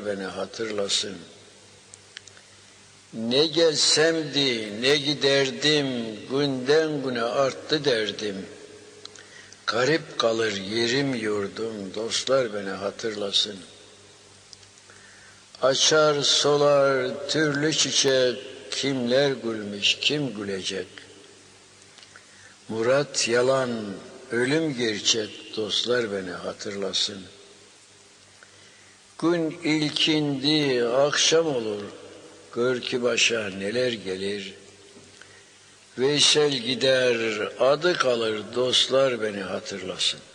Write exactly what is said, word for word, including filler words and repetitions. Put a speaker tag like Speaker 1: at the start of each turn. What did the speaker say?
Speaker 1: beni hatırlasın. Ne gelsemdi, ne giderdim, günden güne arttı derdim. Garip kalır yerim yurdum, dostlar beni hatırlasın. Açar solar türlü çiçek, kimler gülmüş, kim gülecek? Murat yalan, ölüm gerçek, dostlar beni hatırlasın. Gün ilkindi, akşam olur, gör ki başa neler gelir. Veysel gider, adı kalır, dostlar beni hatırlasın.